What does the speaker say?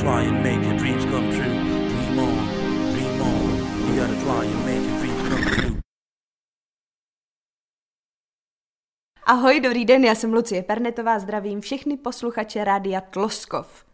try and make your dreams come true. Dream on, dream on. You gotta try and make your dreams come true. Ahoj, dobrý den, já jsem Lucie Pernetová, zdravím všechny posluchače Rádia Tloskov.